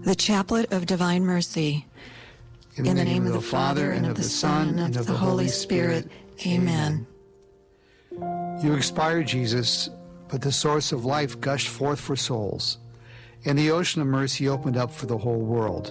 The Chaplet of Divine Mercy. In the name of the Father, and of the Son, and of the Holy Spirit. Amen. You expired, Jesus, but the source of life gushed forth for souls, and the ocean of mercy opened up for the whole world.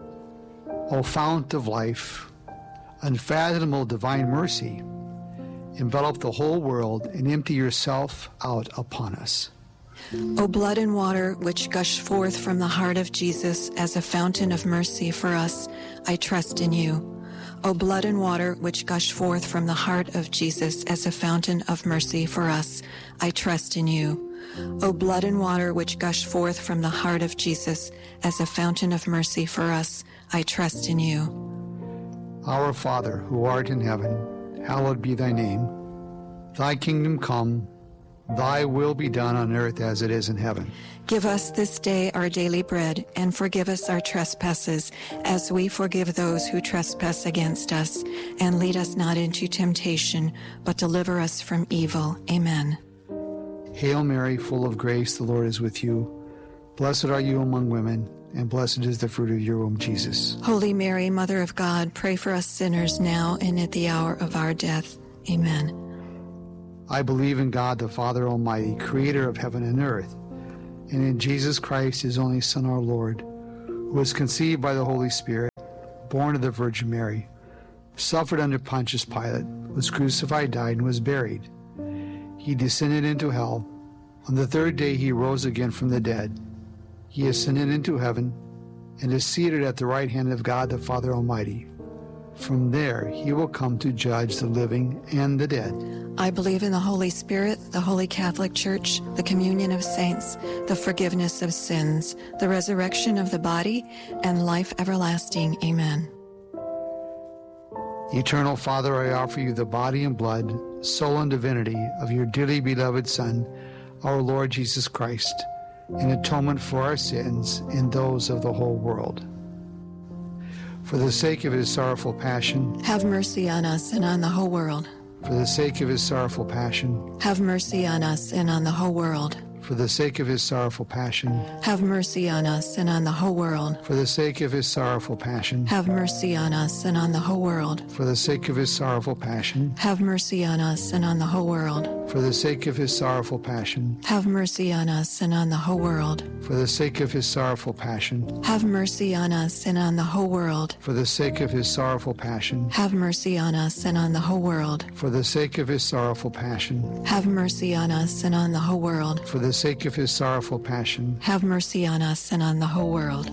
O fount of life, unfathomable divine mercy, envelop the whole world and empty yourself out upon us. O blood and water which gush forth from the heart of Jesus as a fountain of mercy for us, I trust in you. O blood and water which gush forth from the heart of Jesus as a fountain of mercy for us, I trust in you. O blood and water which gush forth from the heart of Jesus as a fountain of mercy for us, I trust in you. Our Father, who art in heaven, hallowed be thy name. Thy kingdom come, thy will be done on earth as it is in heaven. Give us this day our daily bread, and forgive us our trespasses, as we forgive those who trespass against us. And lead us not into temptation, but deliver us from evil. Amen. Hail Mary, full of grace, the Lord is with you. Blessed are you among women, and blessed is the fruit of your womb, Jesus. Holy Mary, Mother of God, pray for us sinners now and at the hour of our death. Amen. I believe in God, the Father Almighty, creator of heaven and earth, and in Jesus Christ, his only Son, our Lord, who was conceived by the Holy Spirit, born of the Virgin Mary, suffered under Pontius Pilate, was crucified, died, and was buried. He descended into hell. On the third day he rose again from the dead. He ascended into heaven and is seated at the right hand of God, the Father Almighty. From there he will come to judge the living and the dead. I believe in the Holy Spirit, the Holy Catholic Church, the communion of saints, the forgiveness of sins, the resurrection of the body, and life everlasting. Amen. Eternal Father, I offer you the body and blood, soul and divinity of your dearly beloved Son, our Lord Jesus Christ, in atonement for our sins and those of the whole world. For the sake of his sorrowful passion, have mercy on us and on the whole world. For the sake of his sorrowful passion, have mercy on us and on the whole world. For the sake of his sorrowful passion, have mercy on us and on the whole world. For the sake of his sorrowful passion, have mercy on us and on the whole world. For the sake of his sorrowful passion, have mercy on us and on the whole world. For the sake of his sorrowful passion, have mercy on us and on the whole world. For the sake of his sorrowful passion, have mercy on us and on the whole world. For the sake of his sorrowful passion, have mercy on us and on the whole world. For the sake of his sorrowful passion, have mercy on us and on the whole world. For the sake of his sorrowful passion, have mercy on us and on the whole world.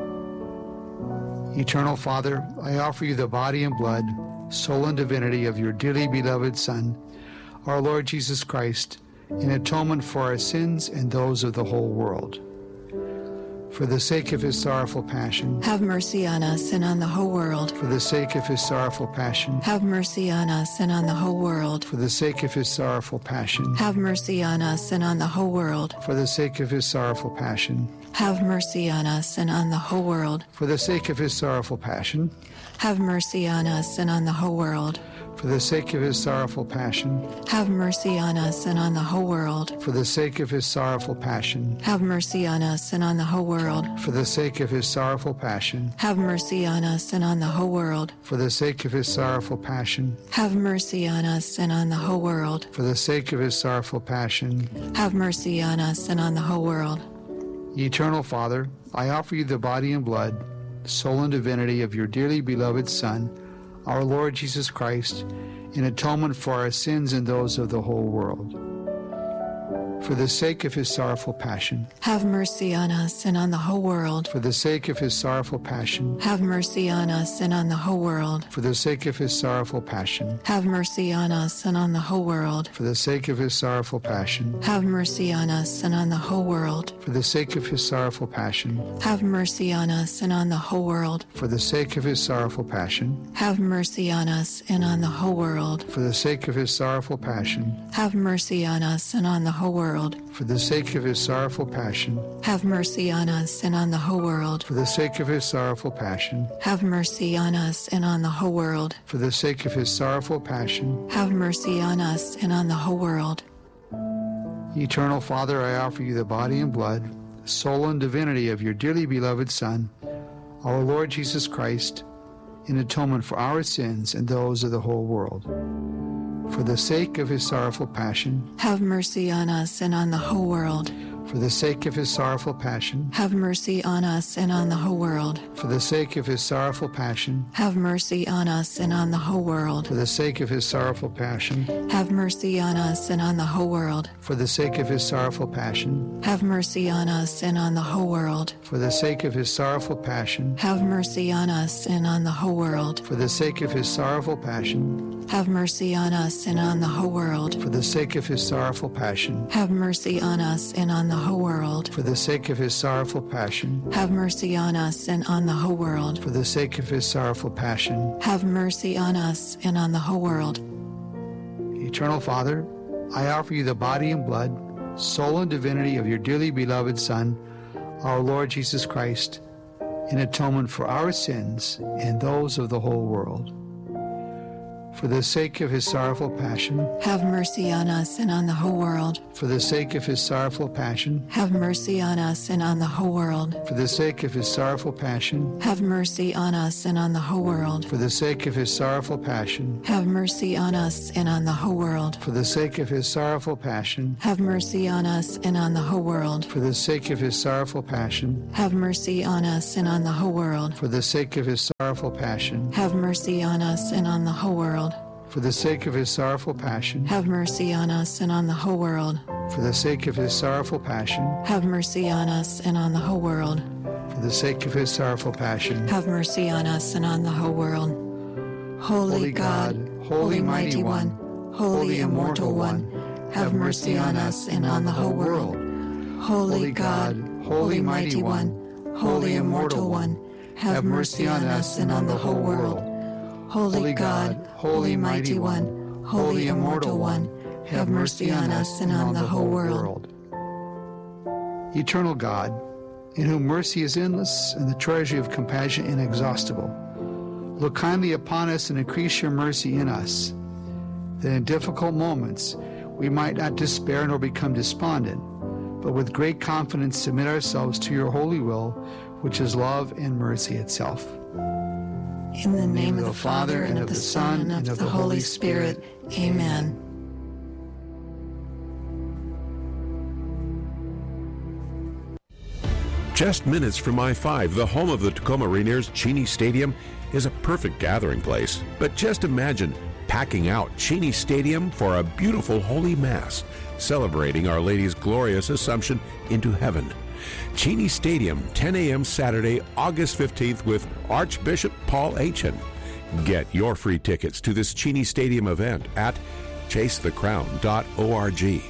Eternal Father, I offer you the body and blood, soul and divinity of your dearly beloved Son, our Lord Jesus Christ, in atonement for our sins and those of the whole world. For the sake of his sorrowful passion, have mercy on us and on the whole world. For the sake of his sorrowful passion, have mercy on us and on the whole world. For the sake of his sorrowful passion, have mercy on us and on the whole world. For the sake of his sorrowful passion, have mercy on us and on the whole world. For the sake of his sorrowful passion, have mercy on us and on the whole world. For the sake of his sorrowful passion, have mercy on us and on the whole world. For the sake of his sorrowful passion, have mercy on us and on the whole world. For the sake of his sorrowful passion, have mercy on us and on the whole world. For the sake of his sorrowful passion, have mercy on us and on the whole world. For the sake of his sorrowful passion, have mercy on us and on the whole world. Eternal Father, I offer you the body and blood, soul and divinity of your dearly beloved Son, our Lord Jesus Christ, in atonement for our sins and those of the whole world. For the sake of his sorrowful passion, have mercy on us and on the whole world. For the sake of his sorrowful passion, have mercy on us and on the whole world. For the sake of his sorrowful passion, have mercy on us and on the whole world. For the sake of his sorrowful passion, have mercy on us and on the whole world. For the sake of his sorrowful passion, have mercy on us and on the whole world. For the sake of his sorrowful passion, have mercy on us and on the whole world. For the sake of his sorrowful passion, have mercy on us and on the whole world. For the sake of his sorrowful passion, have mercy on us and on the whole world. For the sake of his sorrowful passion, have mercy on us and on the whole world. For the sake of his sorrowful passion, have mercy on us and on the whole world. Eternal Father, I offer you the body and blood, soul, and divinity of your dearly beloved Son, our Lord Jesus Christ, in atonement for our sins and those of the whole world. For the sake of his sorrowful passion, have mercy on us and on the whole world. for the sake of his sorrowful passion, Have mercy on us and on the whole world. for the sake of his sorrowful passion, Have mercy on us and on the whole world. for the sake of his sorrowful passion, Have mercy on us and on the whole world. for the sake of his sorrowful passion, Have mercy on us and on the whole world. for the sake of his sorrowful passion, Have mercy on us and on the whole world. for the sake of his sorrowful passion, Have mercy on us and on the whole world. for the sake of his sorrowful passion, Have mercy on us and on the whole world. for the sake of his sorrowful passion, Have mercy on us and on the whole world. for the sake of his sorrowful passion. Have mercy on us and on the whole world. Eternal Father, I offer you the body and blood, soul and divinity of your dearly beloved Son, our Lord Jesus Christ, in atonement for our sins and those of the whole world. For the sake of his sorrowful passion, Have mercy on us and on the whole world. for the sake of his sorrowful passion, Have mercy on us and on the whole world. for the sake of his sorrowful passion, Have mercy on us and on the whole world. for the sake of his sorrowful passion, Have mercy on us and on the whole world. for the sake of his sorrowful passion, Have mercy on us and on the whole world. for the sake of his sorrowful passion, Have mercy on us and on the whole world. for the sake of his sorrowful passion, Have mercy on us and on the whole world. for the sake of his sorrowful passion, Have mercy on us and on the whole world. for the sake of his sorrowful passion, Have mercy on us and on the whole world. for the sake of his sorrowful passion. Have mercy on us and on the whole world. Holy God, Holy Mighty One, Holy Immortal One, have mercy on us and on the whole world. Holy God, Holy Mighty One, Holy Immortal One, have mercy on us and on the whole world. Holy God, Holy Mighty One, Holy Immortal One, have mercy on us and on the whole world. Eternal God, in whom mercy is endless and the treasury of compassion inexhaustible, look kindly upon us and increase your mercy in us, that in difficult moments we might not despair nor become despondent, but with great confidence submit ourselves to your holy will, which is love and mercy itself. In the name of the Father, and of the Son, and of the Holy Spirit. Amen. Just minutes from I-5, the home of the Tacoma Rainiers, Cheney Stadium is a perfect gathering place. But just imagine packing out Cheney Stadium for a beautiful Holy Mass, celebrating Our Lady's glorious Assumption into heaven. Cheney Stadium, 10 a.m. Saturday, August 15th with Archbishop Paul Aitchen. Get your free tickets to this Cheney Stadium event at chasethecrown.org.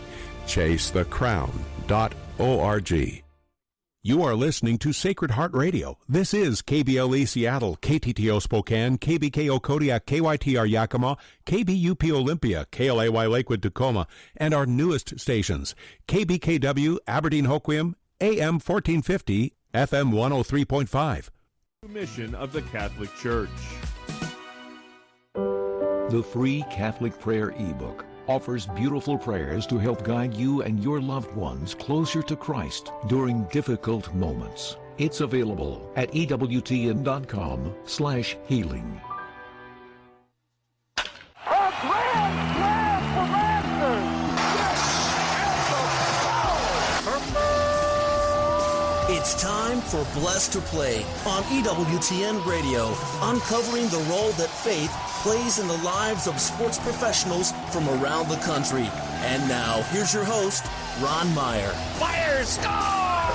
chasethecrown.org. You are listening to Sacred Heart Radio. This is KBLE Seattle, KTTO Spokane, KBKO Kodiak, KYTR Yakima, KBUP Olympia, KLAY Lakewood Tacoma, and our newest stations, KBKW Aberdeen Hoquiam, AM 1450, FM 103.5. Mission of the Catholic Church. The free Catholic Prayer ebook offers beautiful prayers to help guide you and your loved ones closer to Christ during difficult moments. It's available at EWTN.com/healing. A grand slam for Masters! It's time for Blessed to Play on EWTN Radio, uncovering the role that faith plays in the lives of sports professionals from around the country. And now, here's your host, Ron Meyer. Fire, score!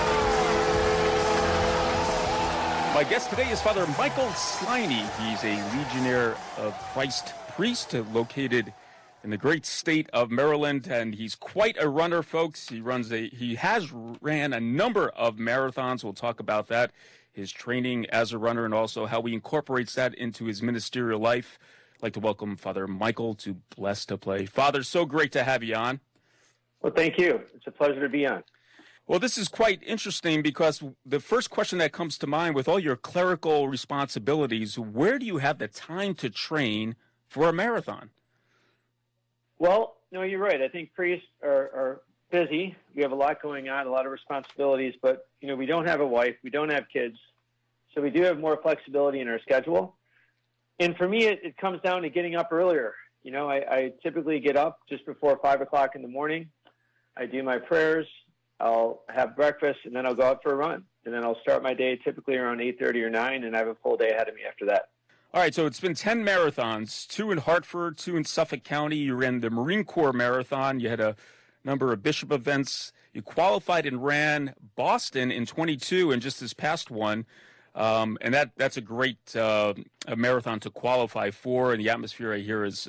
My guest today is Father Michael Sliney. He's a Legionnaire of Christ priest located in the great state of Maryland, and he's quite a runner, folks. He has ran a number of marathons. We'll talk about that, his training as a runner, and also how he incorporates that into his ministerial life. I'd like to welcome Father Michael to Blessed to Play. Father, so great to have you on. Well, thank you. It's a pleasure to be on. Well, this is quite interesting because the first question that comes to mind with all your clerical responsibilities, where do you have the time to train for a marathon? Well, no, you're right. I think priests are busy. We have a lot going on, a lot of responsibilities, but, we don't have a wife. We don't have kids. So we do have more flexibility in our schedule. And for me, it comes down to getting up earlier. I typically get up just before 5 o'clock in the morning. I do my prayers. I'll have breakfast, and then I'll go out for a run. And then I'll start my day typically around 8:30 or 9, and I have a full day ahead of me after that. All right, so it's been 10 marathons, 2 in Hartford, 2 in Suffolk County. You ran the Marine Corps Marathon. You had a number of Bishop events. You qualified and ran Boston in 22 and just this past one. And that's a great a marathon to qualify for. And the atmosphere I hear is,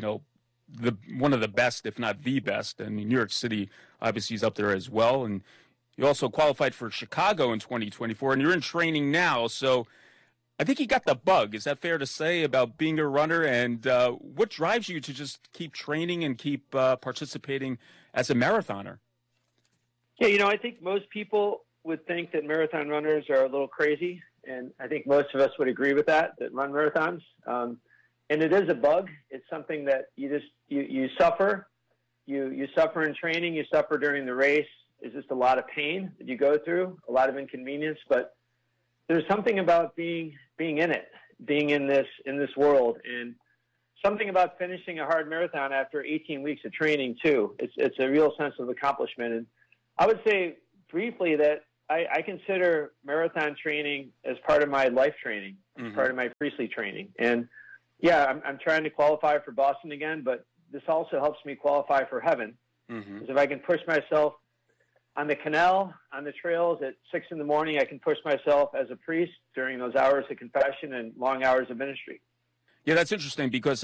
one of the best, if not the best. And New York City obviously is up there as well. And you also qualified for Chicago in 2024, and you're in training now. So I think you got the bug. Is that fair to say about being a runner? And what drives you to just keep training and keep participating as a marathoner? Yeah, I think most people would think that marathon runners are a little crazy. And I think most of us would agree with that run marathons. And it is a bug. It's something that you suffer. You suffer in training. You suffer during the race. It's just a lot of pain that you go through, a lot of inconvenience. But there's something about being in it, being in this world, and something about finishing a hard marathon after 18 weeks of training too. It's a real sense of accomplishment. And I would say briefly that I consider marathon training as part of my life training, as part of my priestly training. And yeah, I'm trying to qualify for Boston again, but this also helps me qualify for heaven. Because if I can push myself on the canal, on the trails at 6 in the morning, I can push myself as a priest during those hours of confession and long hours of ministry. Yeah, that's interesting because,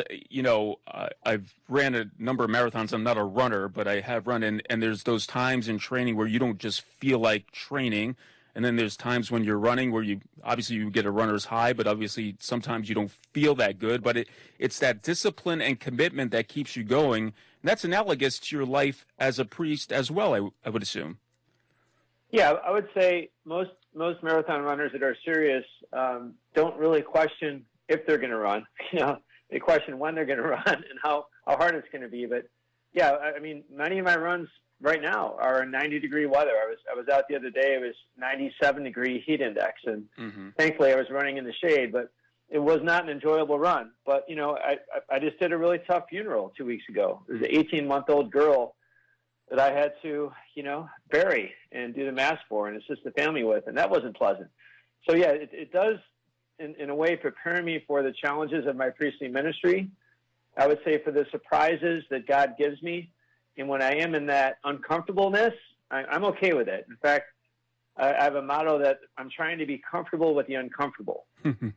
I've ran a number of marathons. I'm not a runner, but I have run, and there's those times in training where you don't just feel like training. And then there's times when you're running where you get a runner's high, but obviously sometimes you don't feel that good. But it's that discipline and commitment that keeps you going. And that's analogous to your life as a priest as well, I would assume. Yeah, I would say most marathon runners that are serious don't really question if they're going to run. They question when they're going to run and how hard it's going to be. But yeah, I mean, many of my runs right now are in 90-degree weather. I was out the other day. It was 97-degree heat index, and thankfully I was running in the shade. But it was not an enjoyable run. But I just did a really tough funeral 2 weeks ago. It was an 18-month-old girl that I had to bury and do the mass for and assist the family with, and that wasn't pleasant. So yeah, it does in a way prepare me for the challenges of my priestly ministry. I would say for the surprises that God gives me. And when I am in that uncomfortableness, I'm okay with it. In fact, I have a motto that I'm trying to be comfortable with the uncomfortable.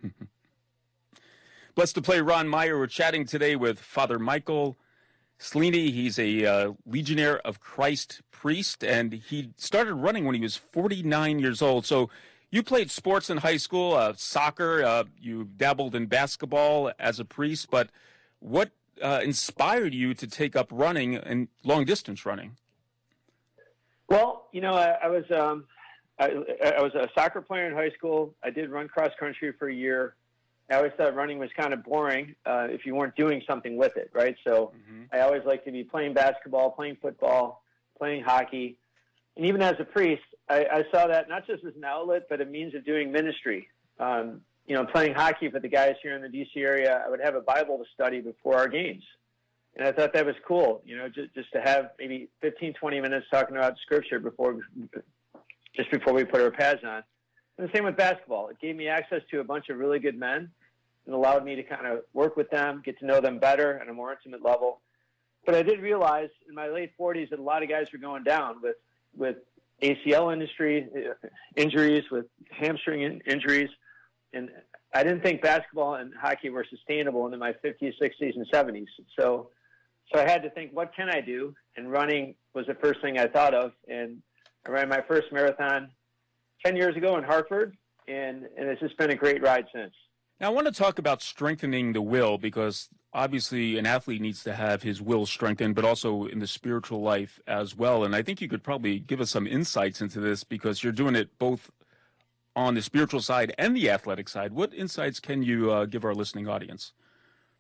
Blessed to play Ron Meyer. We're chatting today with Father Michael Slini. He's a Legionnaire of Christ priest, and he started running when he was 49 years old. So you played sports in high school, soccer, you dabbled in basketball as a priest, but what inspired you to take up running and long-distance running? Well, I was a soccer player in high school. I did run cross-country for a year. I always thought running was kind of boring if you weren't doing something with it, right? So I always liked to be playing basketball, playing football, playing hockey. And even as a priest, I saw that not just as an outlet, but a means of doing ministry. Playing hockey for the guys here in the D.C. area, I would have a Bible to study before our games. And I thought that was cool, just to have maybe 15, 20 minutes talking about Scripture just before we put our pads on. And the same with basketball. It gave me access to a bunch of really good men and allowed me to kind of work with them, get to know them better at a more intimate level. But I did realize in my late 40s that a lot of guys were going down with ACL injuries, with hamstring injuries. And I didn't think basketball and hockey were sustainable into my 50s, 60s, and 70s. So I had to think, what can I do? And running was the first thing I thought of. And I ran my first marathon 10 years ago in Hartford, and it's just been a great ride since. Now, I want to talk about strengthening the will, because obviously an athlete needs to have his will strengthened, but also in the spiritual life as well. And I think you could probably give us some insights into this, because you're doing it both on the spiritual side and the athletic side. What insights can you give our listening audience?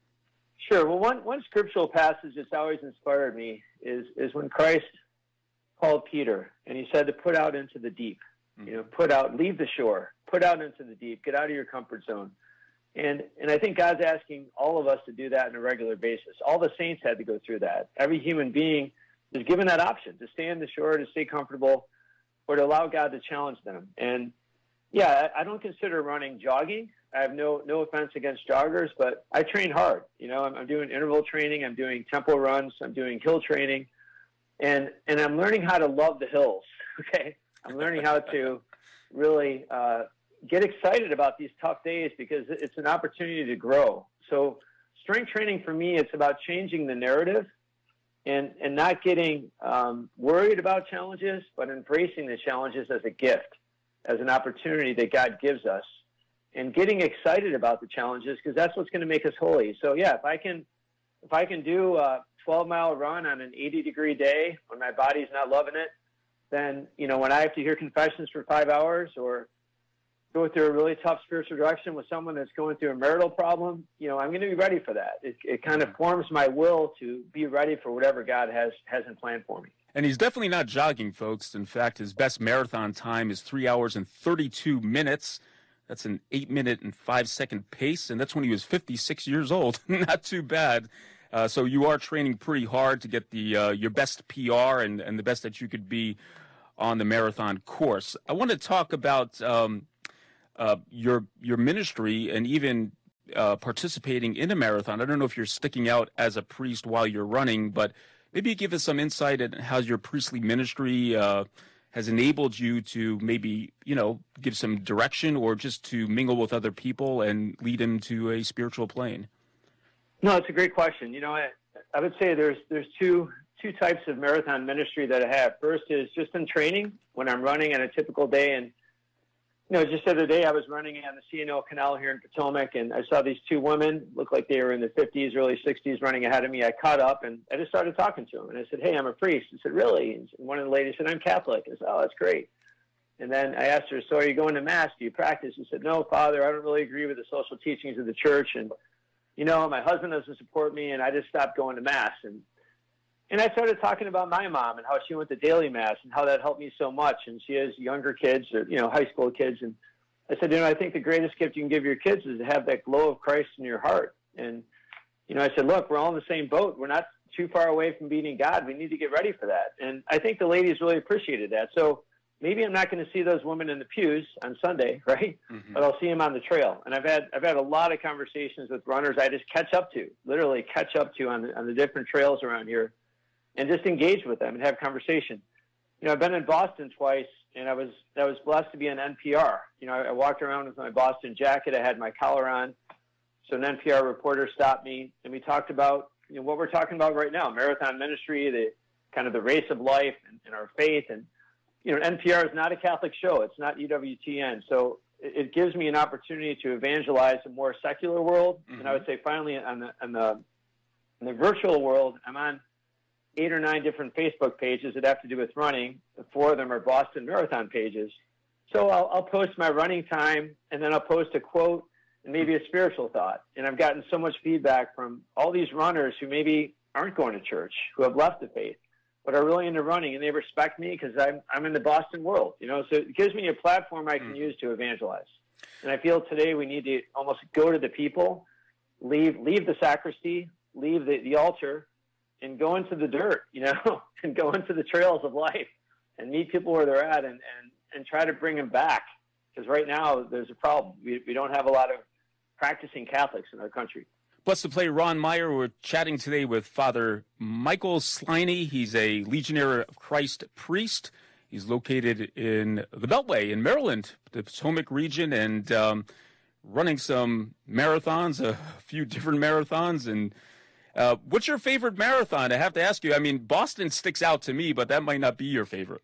Sure. Well, one scriptural passage that's always inspired me is when Christ called Peter, and he said to put out into the deep. Put out, leave the shore, put out into the deep, get out of your comfort zone. And I think God's asking all of us to do that on a regular basis. All the saints had to go through that. Every human being is given that option to stay on the shore, to stay comfortable, or to allow God to challenge them. And yeah, I don't consider running jogging. I have no offense against joggers, but I train hard. I'm doing interval training, I'm doing tempo runs, I'm doing hill training, and I'm learning how to love the hills. Okay. I'm learning how to really get excited about these tough days because it's an opportunity to grow. So strength training for me, it's about changing the narrative and not getting worried about challenges, but embracing the challenges as a gift, as an opportunity that God gives us, and getting excited about the challenges because that's what's going to make us holy. So yeah, if I can do a 12-mile run on an 80-degree day when my body's not loving it, then, when I have to hear confessions for 5 hours or go through a really tough spiritual direction with someone that's going through a marital problem, I'm going to be ready for that. It kind of forms my will to be ready for whatever God has in plan for me. And he's definitely not jogging, folks. In fact, his best marathon time is 3 hours and 32 minutes. That's an 8-minute and 5-second pace, and that's when he was 56 years old. Not too bad. So you are training pretty hard to get the your best PR and the best that you could be on the marathon course. I want to talk about your ministry and even participating in a marathon. I don't know if you're sticking out as a priest while you're running, but maybe give us some insight on how your priestly ministry has enabled you to maybe, give some direction or just to mingle with other people and lead them to a spiritual plane. No, it's a great question. I would say there's two types of marathon ministry that I have. First is just in training when I'm running on a typical day. And, just the other day I was running on the C&O Canal here in Potomac, and I saw these two women, looked like they were in their 50s, early 60s, running ahead of me. I caught up, and I just started talking to them. And I said, hey, I'm a priest. I said, really? And one of the ladies said, I'm Catholic. I said, oh, that's great. And then I asked her, so are you going to Mass? Do you practice? She said, no, Father, I don't really agree with the social teachings of the church. And my husband doesn't support me, and I just stopped going to Mass. And I started talking about my mom and how she went to daily Mass and how that helped me so much. And she has younger kids, or, high school kids. And I said, I think the greatest gift you can give your kids is to have that glow of Christ in your heart. And, I said, look, we're all in the same boat. We're not too far away from beating God. We need to get ready for that. And I think the ladies really appreciated that. So maybe I'm not going to see those women in the pews on Sunday, right? Mm-hmm. But I'll see them on the trail. And I've had a lot of conversations with runners I just literally catch up to on the different trails around here, and just engage with them and have conversation. I've been in Boston twice, and I was blessed to be on NPR. I walked around with my Boston jacket. I had my collar on. So an NPR reporter stopped me, and we talked about what we're talking about right now, marathon ministry, the race of life and our faith. And, NPR is not a Catholic show. It's not EWTN. So it gives me an opportunity to evangelize a more secular world. Mm-hmm. And I would say finally in the virtual world, I'm on 8 or 9 different Facebook pages that have to do with running. 4 of them are Boston Marathon pages. So I'll post my running time, and then I'll post a quote and maybe a spiritual thought. And I've gotten so much feedback from all these runners who maybe aren't going to church, who have left the faith, but are really into running, and they respect me because I'm in the Boston world. So it gives me a platform I can use to evangelize. And I feel today we need to almost go to the people, leave the sacristy, leave the altar, and go into the dirt, and go into the trails of life and meet people where they're at and try to bring them back. Because right now there's a problem. We don't have a lot of practicing Catholics in our country. Blessed to Play, Ron Meyer. We're chatting today with Father Michael Sliney. He's a Legionnaire of Christ priest. He's located in the Beltway in Maryland, the Potomac region, and running some marathons, a few different marathons. And what's your favorite marathon? I have to ask you. I mean, Boston sticks out to me, but that might not be your favorite.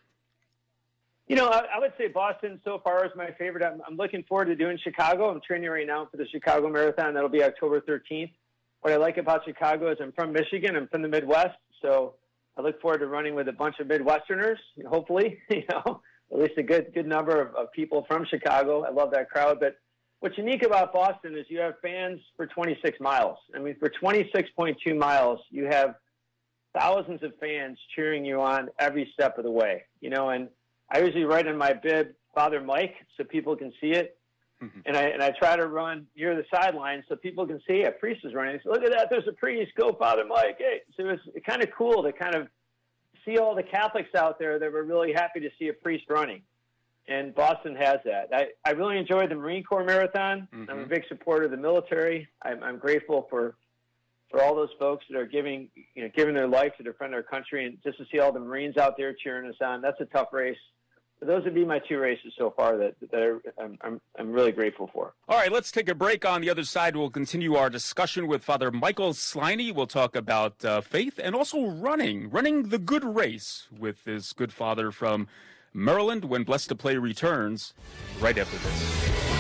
I would say Boston so far is my favorite. I'm looking forward to doing Chicago. I'm training right now for the Chicago Marathon. That'll be October 13th. What I like about Chicago is I'm from Michigan. I'm from the Midwest. So I look forward to running with a bunch of Midwesterners, hopefully, at least a good number of people from Chicago. I love that crowd. But what's unique about Boston is you have fans for 26 miles. I mean, for 26.2 miles, you have thousands of fans cheering you on every step of the way, and I usually write in my bib, Father Mike, so people can see it. Mm-hmm. And I try to run near the sideline so people can see a priest is running. They say, look at that, there's a priest, go Father Mike. Hey. So it's kind of cool to kind of see all the Catholics out there that were really happy to see a priest running. And Boston has that. I really enjoyed the Marine Corps Marathon. Mm-hmm. I'm a big supporter of the military. I'm grateful for all those folks that are giving their life to defend our country, and just to see all the Marines out there cheering us on. That's a tough race. But those would be my two races so far that I'm really grateful for. All right, let's take a break. On the other side, we'll continue our discussion with Father Michael Sliney. We'll talk about faith and also running the good race with his good father from Maryland when Blessed to Play returns right after this.